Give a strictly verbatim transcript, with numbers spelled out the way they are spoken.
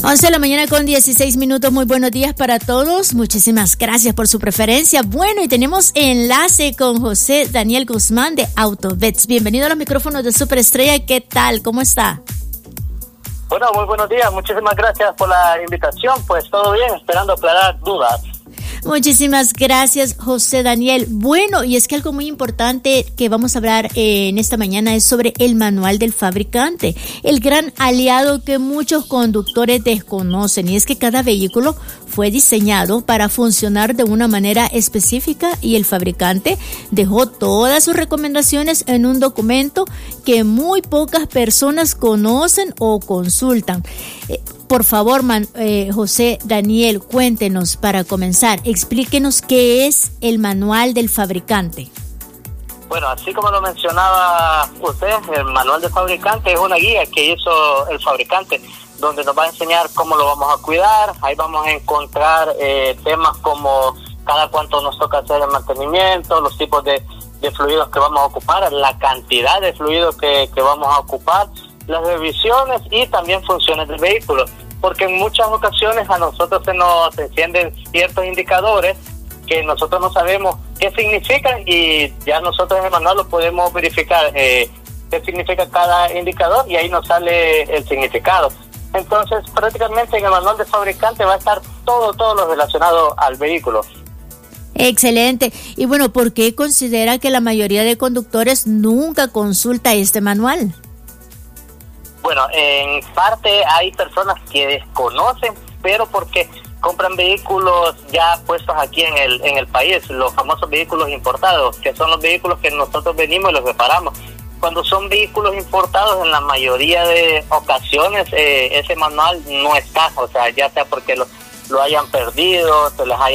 once de la mañana con dieciséis minutos. Muy buenos días para todos. Muchísimas gracias por su preferencia. Bueno, y tenemos enlace con José Daniel Guzmán de AutoVets. Bienvenido a los micrófonos de Superestrella. ¿Qué tal? ¿Cómo está? Bueno, muy buenos días. Muchísimas gracias por la invitación. Pues todo bien, esperando aclarar dudas. Muchísimas gracias, José Daniel. Bueno, y es que algo muy importante que vamos a hablar eh, en esta mañana es sobre el manual del fabricante, el gran aliado que muchos conductores desconocen, y es que cada vehículo fue diseñado para funcionar de una manera específica y el fabricante dejó todas sus recomendaciones en un documento que muy pocas personas conocen o consultan. Eh, Por favor, man, eh, José Daniel, cuéntenos para comenzar, explíquenos qué es el manual del fabricante. Bueno, así como lo mencionaba usted, el manual del fabricante es una guía que hizo el fabricante, donde nos va a enseñar cómo lo vamos a cuidar. Ahí vamos a encontrar eh, temas como cada cuánto nos toca hacer el mantenimiento, los tipos de, de fluidos que vamos a ocupar, la cantidad de fluidos que, que vamos a ocupar, las revisiones y también funciones del vehículo, porque en muchas ocasiones a nosotros se nos encienden ciertos indicadores que nosotros no sabemos qué significan, y ya nosotros en el manual lo podemos verificar eh, qué significa cada indicador, y ahí nos sale el significado. Entonces prácticamente en el manual del fabricante va a estar todo, todo lo relacionado al vehículo. Excelente. Y bueno, ¿por qué considera que la mayoría de conductores nunca consulta este manual? Bueno, en parte hay personas que desconocen, pero porque compran vehículos ya puestos aquí en el en el país, los famosos vehículos importados, que son los vehículos que nosotros venimos y los reparamos. Cuando son vehículos importados, en la mayoría de ocasiones eh, ese manual no está, o sea, ya sea porque lo, lo hayan perdido, se les haya